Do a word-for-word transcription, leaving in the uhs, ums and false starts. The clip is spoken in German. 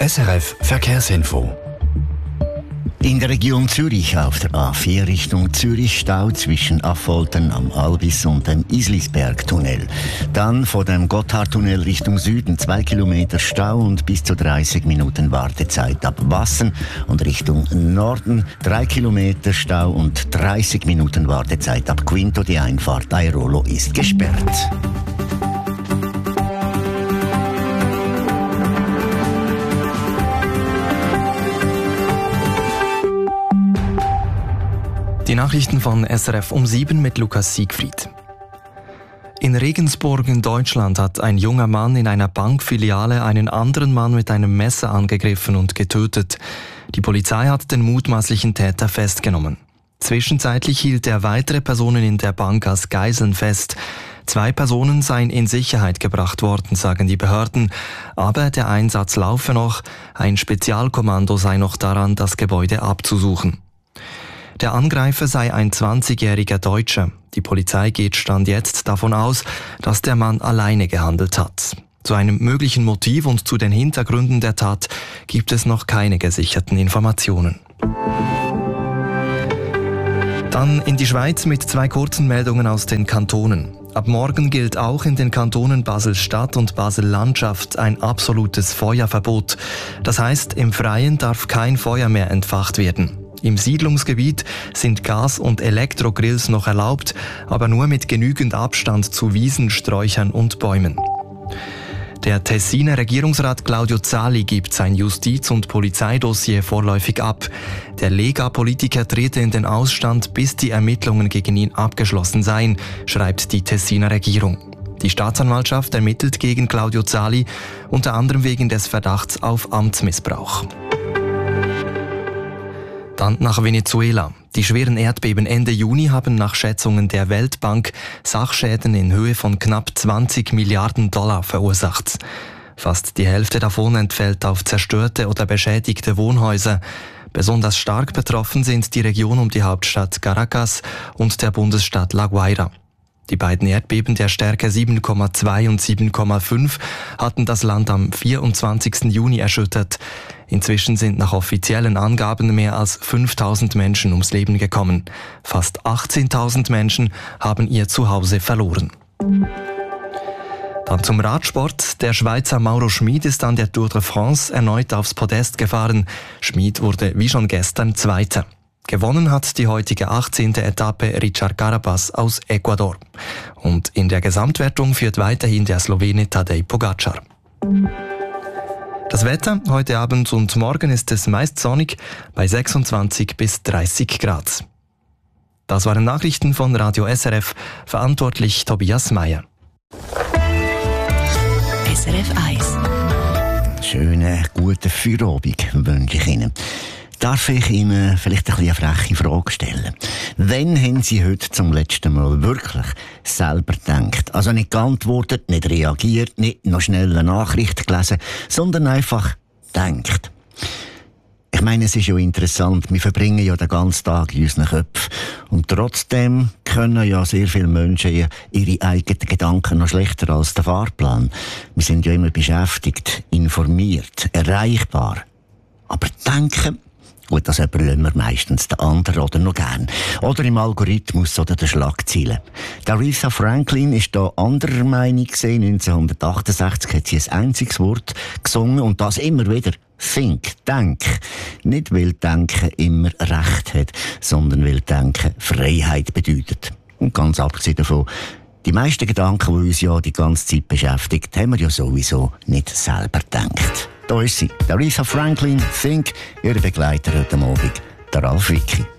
S R F Verkehrsinfo. In der Region Zürich auf der A vier Richtung Zürich Stau zwischen Affoltern am Albis und dem Islisberg-Tunnel. Dann vor dem Gotthardtunnel Richtung Süden zwei Kilometer Stau und bis zu dreißig Minuten Wartezeit ab Wassen. Und Richtung Norden drei Kilometer Stau und dreißig Minuten Wartezeit ab Quinto. Die Einfahrt Airolo ist gesperrt. Die Nachrichten von S R F um sieben mit Lukas Siegfried. In Regensburg in Deutschland hat ein junger Mann in einer Bankfiliale einen anderen Mann mit einem Messer angegriffen und getötet. Die Polizei hat den mutmaßlichen Täter festgenommen. Zwischenzeitlich hielt er weitere Personen in der Bank als Geiseln fest. Zwei Personen seien in Sicherheit gebracht worden, sagen die Behörden. Aber der Einsatz laufe noch. Ein Spezialkommando sei noch daran, das Gebäude abzusuchen. Der Angreifer sei ein zwanzigjähriger Deutscher. Die Polizei geht Stand jetzt davon aus, dass der Mann alleine gehandelt hat. Zu einem möglichen Motiv und zu den Hintergründen der Tat gibt es noch keine gesicherten Informationen. Dann in die Schweiz mit zwei kurzen Meldungen aus den Kantonen. Ab morgen gilt auch in den Kantonen Basel-Stadt und Basel-Landschaft ein absolutes Feuerverbot. Das heißt, im Freien darf kein Feuer mehr entfacht werden. Im Siedlungsgebiet sind Gas- und Elektrogrills noch erlaubt, aber nur mit genügend Abstand zu Wiesen, Sträuchern und Bäumen. Der Tessiner Regierungsrat Claudio Zali gibt sein Justiz- und Polizeidossier vorläufig ab. Der Lega-Politiker trete in den Ausstand, bis die Ermittlungen gegen ihn abgeschlossen seien, schreibt die Tessiner Regierung. Die Staatsanwaltschaft ermittelt gegen Claudio Zali, unter anderem wegen des Verdachts auf Amtsmissbrauch. Dann nach Venezuela. Die schweren Erdbeben Ende Juni haben nach Schätzungen der Weltbank Sachschäden in Höhe von knapp zwanzig Milliarden Dollar verursacht. Fast die Hälfte davon entfällt auf zerstörte oder beschädigte Wohnhäuser. Besonders stark betroffen sind die Region um die Hauptstadt Caracas und der Bundesstaat La Guaira. Die beiden Erdbeben der Stärke sieben Komma zwei und sieben Komma fünf hatten das Land am vierundzwanzigsten Juni erschüttert. Inzwischen sind nach offiziellen Angaben mehr als fünftausend Menschen ums Leben gekommen. Fast achtzehntausend Menschen haben ihr Zuhause verloren. Dann zum Radsport. Der Schweizer Mauro Schmid ist an der Tour de France erneut aufs Podest gefahren. Schmid wurde wie schon gestern Zweiter. Gewonnen hat die heutige achtzehnte Etappe Richard Carapaz aus Ecuador. Und in der Gesamtwertung führt weiterhin der Slowene Tadej Pogacar. Das Wetter heute Abend und morgen ist es meist sonnig bei sechsundzwanzig bis dreißig Grad. Das waren Nachrichten von Radio S R F, verantwortlich Tobias Meyer. S R F eins. Schönen guten Feierabend wünsche ich Ihnen. Darf ich Ihnen vielleicht ein bisschen eine freche Frage stellen? Wann haben Sie heute zum letzten Mal wirklich selber gedacht? Also nicht geantwortet, nicht reagiert, nicht noch schnell eine Nachricht gelesen, sondern einfach gedacht. Ich meine, es ist ja interessant, wir verbringen ja den ganzen Tag in unseren Köpfen. Und trotzdem können ja sehr viele Menschen ihre eigenen Gedanken noch schlechter als der Fahrplan. Wir sind ja immer beschäftigt, informiert, erreichbar. Aber denken, gut, das überlassen wir meistens den anderen oder noch gern. Oder im Algorithmus oder den Schlagzeilen. Aretha Franklin war da anderer Meinung gewesen. neunzehnhundertachtundsechzig hat sie ein einziges Wort gesungen und das immer wieder. Think, denk. Nicht weil Denken immer Recht hat, sondern weil Denken Freiheit bedeutet. Und ganz abgesehen davon, die meisten Gedanken, die uns ja die ganze Zeit beschäftigt, haben wir ja sowieso nicht selber gedacht. Da ist sie, Aretha Franklin, Think, ihre Begleiter heute Abend, der Ralf Wicki.